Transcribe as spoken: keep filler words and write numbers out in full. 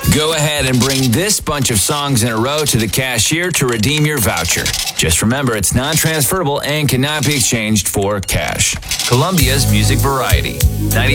Go ahead and bring this bunch of songs in a row to the cashier to redeem your voucher. Just remember, it's non-transferable and cannot be exchanged for cash. Columbia's Music Variety.